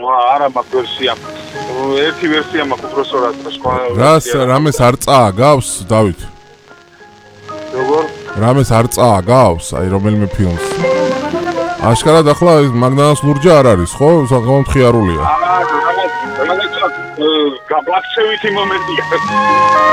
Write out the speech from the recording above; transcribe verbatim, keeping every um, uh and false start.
არა მაგ ვერსია. ერთი ვერსია მაქვს უბრალოდ და სხვა. რას რამეს არ წააგავს დავით? როგორ? რამეს არ წააგავს, აი რომელიმე ფილმს. აშკარად ახლა მაგდანას ლურჯი არ არის, ხო? საკმაოდ ხიარულია. არა, რაღაც რაღაც გაბაქცევითი მომენტია.